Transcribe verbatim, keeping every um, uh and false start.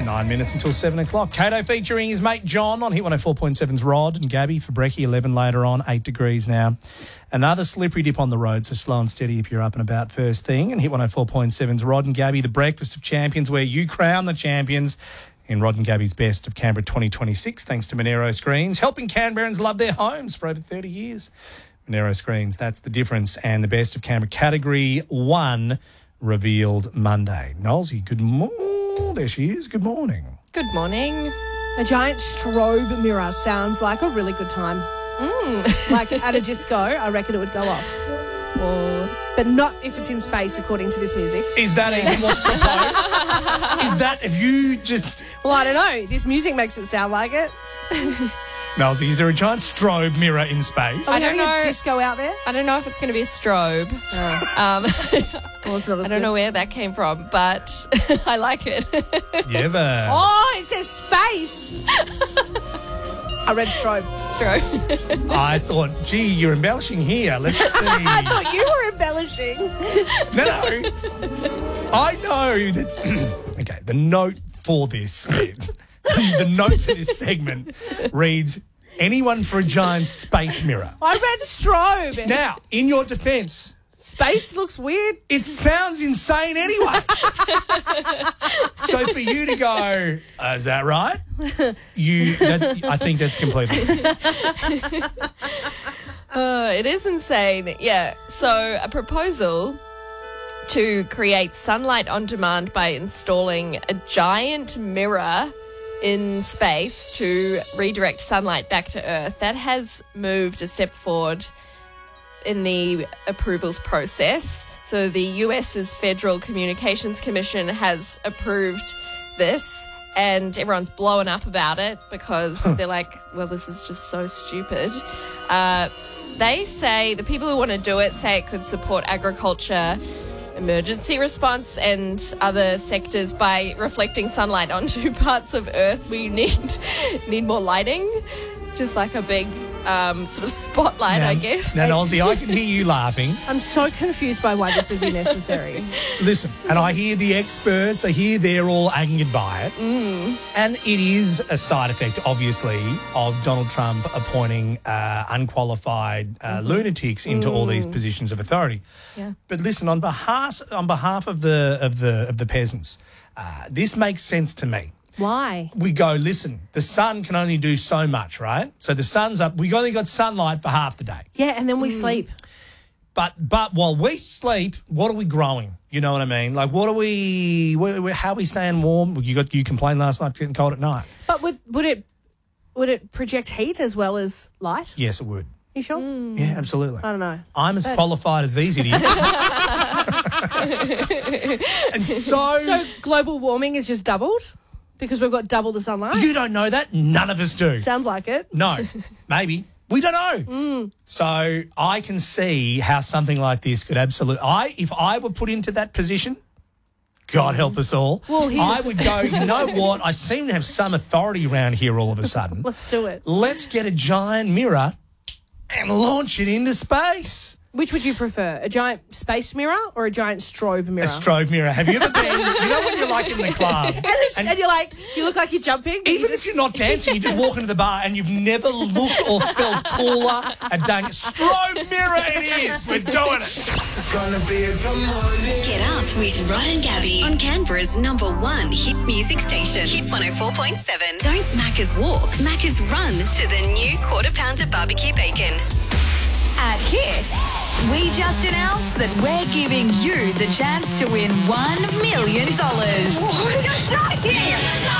Nine minutes until seven o'clock. Kato featuring his mate John on Hit one oh four point seven's Rod and Gabby for Brekkie. eleven later on, eight degrees now. Another slippery dip on the road, so slow and steady if you're up and about first thing. And Hit one oh four point seven's Rod and Gabby, the breakfast of champions, where you crown the champions in Rod and Gabby's Best of Canberra twenty twenty-six, thanks to Monero Screens, helping Canberrans love their homes for over thirty years. Monero Screens, that's the difference. And the Best of Canberra Category one revealed Monday. Nolsey, good morning. There she is. Good morning. Good morning. A giant strobe mirror sounds like a really good time. Mm. Like at a disco, I reckon it would go off. Or, but not if it's in space, according to this music. Is that even what's proposed? Is that, if you just... Well, I don't know. This music makes it sound like it. Nolsey, is there a giant strobe mirror in space? Are I we don't having know. a disco out there? I don't know if it's going to be a strobe. Oh. Um, Well, it's not as I don't good. know where that came from, but I like it. You ever... Oh, it says space. I read strobe. Strobe. I thought, gee, you're embellishing here. Let's see. I thought you were embellishing. No, no. I know that... okay, the note for this, the note for this segment reads, anyone for a giant space mirror. I read strobe. Now, in your defence, Space looks weird. it sounds insane anyway. So for you to go, uh, is that right? You, that, I think that's completely... Uh, it is insane. Yeah. So a proposal to create sunlight on demand by installing a giant mirror in space to redirect sunlight back to Earth. That has moved a step forward in the approvals process. So the U S's Federal Communications Commission has approved this, and everyone's blowing up about it because they're like, well, this is just so stupid. Uh, they say, the people who want to do it say it could support agriculture, emergency response and other sectors by reflecting sunlight onto parts of Earth where you need, need more lighting. Just like a big um, sort of spotlight, Now- I guess. Now, Nolsey, I can hear you laughing. I'm so confused by why this would be necessary. Listen, and I hear the experts, I hear they're all angered by it. Mm. And it is a side effect, obviously, of Donald Trump appointing uh, unqualified uh, Mm-hmm. lunatics into all these positions of authority. Yeah. But listen, on behalf on behalf of the of the of the peasants, uh, this makes sense to me. Why? We go, listen, the sun can only do so much, right? So the sun's up. We only got sunlight for half the day. Yeah, and then we sleep. But but while we sleep, what are we growing? You know what I mean? Like, what are we? Where, where, how are we staying warm? You got you complained last night getting cold at night. But would would it would it project heat as well as light? Yes, it would. You sure? Yeah, absolutely. I don't know. I'm as qualified as these idiots. And so, So global warming is just doubled because we've got double the sunlight? you don't know that? None of us do. Sounds like it. No, maybe. We don't know. So I can see how something like this could absolutely... I, if I were put into that position, God help us all, Well, he's- I would go, you know what? I seem to have some authority around here all of a sudden. Let's do it. Let's get a giant mirror and launch it into space. Which would you prefer? A giant space mirror or a giant strobe mirror? A strobe mirror. Have you ever been... You know when you're like in the club... and, it's, and, and- you're like, you look like you're jumping. but Even you if just- you're not dancing, you just walk into the bar and you've never looked or felt cooler and done strobe mirror it is. We're doing it. It's gonna be a good morning. Get up with Rod and Gabby on Canberra's number one hit music station, Hit one oh four point seven. Don't Macca's walk, Macca's run to the new quarter pounder barbecue bacon. At Hit, we just announced that we're giving you the chance to win one million dollars.